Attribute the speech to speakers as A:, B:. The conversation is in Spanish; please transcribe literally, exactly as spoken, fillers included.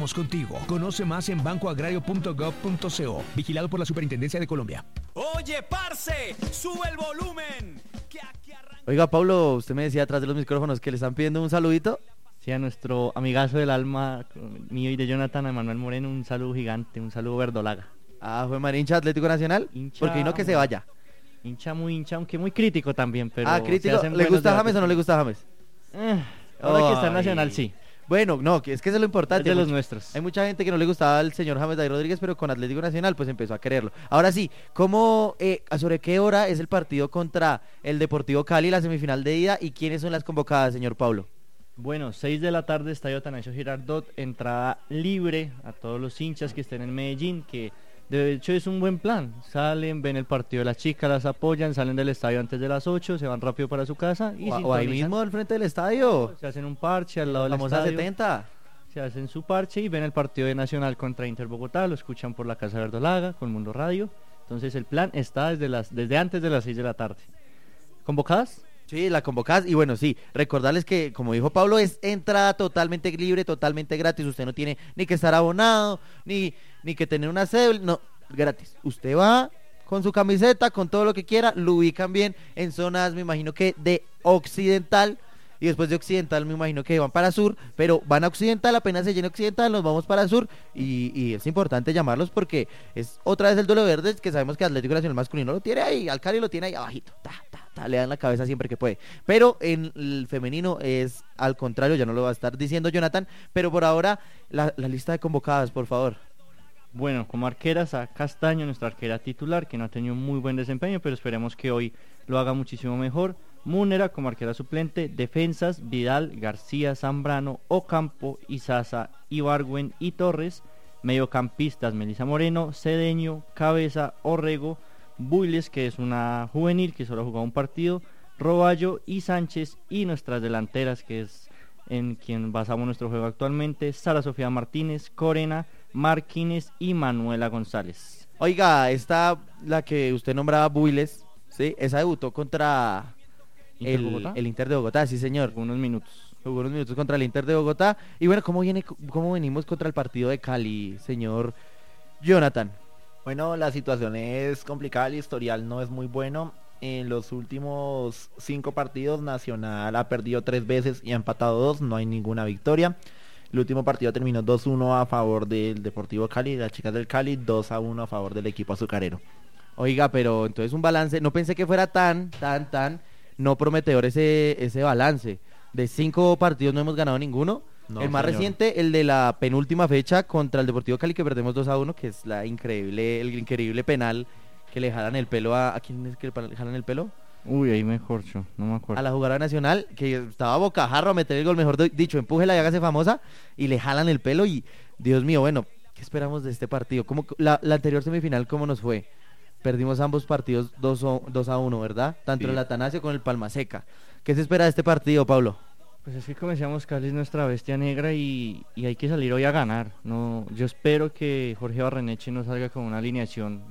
A: Vamos contigo. Conoce más en banco agrario punto gov punto co. Vigilado por la Superintendencia de Colombia.
B: Oye, parce, sube el volumen. Que aquí arranca...
C: Oiga, Pablo, usted me decía atrás de los micrófonos que le están pidiendo un saludito.
D: Sí, a nuestro amigazo del alma, mío y de Jonathan, a Emanuel Moreno, un saludo gigante, un saludo verdolaga.
C: Ah, fue Marín, hincha Atlético Nacional.
D: Hincha...
C: Porque no que se vaya.
D: Hincha muy hincha, aunque muy crítico también, pero...
C: Ah, crítico. ¿Le gusta James o no le gusta James?
D: Eh, ahora Ay. que está en Nacional, sí.
C: Bueno, no, que es que eso es lo importante.
D: Es de
C: los
D: nuestros.
C: Hay mucha gente que no le gustaba al señor James David Rodríguez, pero con Atlético Nacional pues empezó a quererlo. Ahora sí, ¿cómo, eh, sobre qué hora es el partido contra el Deportivo Cali, la semifinal de ida, y quiénes son las convocadas, señor Pablo?
D: Bueno, seis de la tarde, Estadio Atanasio Girardot, entrada libre a todos los hinchas que estén en Medellín, que de hecho es un buen plan. Salen, ven el partido de las chicas, las apoyan, salen del estadio antes de las ocho, se van rápido para su casa y
C: o, o ahí mismo al frente del estadio.
D: Se hacen un parche al lado del
C: Vamos
D: estadio.
C: a setenta.
D: Se hacen su parche y ven el partido de Nacional contra Inter Bogotá, lo escuchan por la Casa Verdolaga, con Mundo Radio. Entonces el plan está desde las desde antes de las seis de la tarde. ¿Convocadas?
C: Sí, la convocadas, y bueno, sí, recordarles que, como dijo Pablo, es entrada totalmente libre, totalmente gratis. Usted no tiene ni que estar abonado, ni, ni que tener una cédula, no, gratis. Usted va con su camiseta, con todo lo que quiera, lo ubican bien en zonas, me imagino que de occidental, y después de occidental me imagino que van para sur, pero van a occidental, apenas se llena occidental, nos vamos para sur, y, y es importante llamarlos porque es otra vez el duelo verde, que sabemos que Atlético Nacional masculino lo tiene ahí, al Cali lo tiene ahí abajito, ta, ta, ta, le dan la cabeza siempre que puede, pero en el femenino es al contrario, ya no lo va a estar diciendo Jonathan, pero por ahora la, la lista de convocadas, por favor.
D: Bueno, como arqueras a Castaño, nuestra arquera titular, que no ha tenido muy buen desempeño, pero esperemos que hoy lo haga muchísimo mejor. Múnera como arquera suplente, defensas, Vidal, García, Zambrano, Ocampo, Izaza, Ibargüen y Torres, mediocampistas, Melissa Moreno, Cedeño, Cabeza, Orrego, Builes, que es una juvenil que solo ha jugado un partido, Roballo y Sánchez, y nuestras delanteras, que es en quien basamos nuestro juego actualmente, Sara Sofía Martínez, Corena, Marquínez y Manuela González.
C: Oiga, esta, la que usted nombraba, Builes, ¿sí? Esa debutó contra
D: ¿Inter
C: el,
D: Bogotá?
C: el Inter de Bogotá, sí señor.
D: Unos minutos.
C: Jugó unos minutos contra el Inter de Bogotá. Y bueno, ¿cómo viene, cómo venimos contra el partido de Cali, señor Jonathan?
E: Bueno, la situación es complicada, el historial no es muy bueno. En los últimos cinco partidos, Nacional ha perdido tres veces y ha empatado dos, no hay ninguna victoria. El último partido terminó dos uno a favor del Deportivo Cali, las chicas del Cali, dos a uno a favor del equipo azucarero.
C: Oiga, pero entonces un balance, no pensé que fuera tan, tan, tan no prometedor ese, ese balance. De cinco partidos no hemos ganado ninguno.
E: No,
C: el más
E: señor.
C: reciente, el de la penúltima fecha contra el Deportivo Cali, que perdemos dos a uno, que es la increíble, el increíble penal que le jalan el pelo a... ¿A quién es que le jalan el pelo?
D: Uy, ahí me corcho, no me acuerdo.
C: A la jugadora nacional, que estaba bocajarro a meter el gol, mejor dicho, empújela y hágase famosa, y le jalan el pelo y, Dios mío, bueno, ¿qué esperamos de este partido? ¿Cómo, la, la anterior semifinal, ¿cómo nos fue? Perdimos ambos partidos dos a uno, ¿verdad? Tanto
E: Sí.
C: el Atanasio como el Palma Seca. ¿Qué se espera de este partido, Pablo?
D: Pues es que como decíamos, Cali es nuestra bestia negra y, y hay que salir hoy a ganar. No, yo espero que Jorge Barreneche no salga con una alineación